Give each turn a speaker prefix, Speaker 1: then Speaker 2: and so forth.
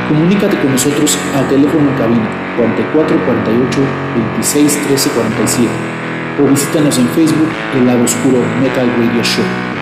Speaker 1: Comunícate con nosotros al teléfono en cabina 44 48 26 13 47 o visítanos en Facebook El Lado Oscuro Metal Radio Show.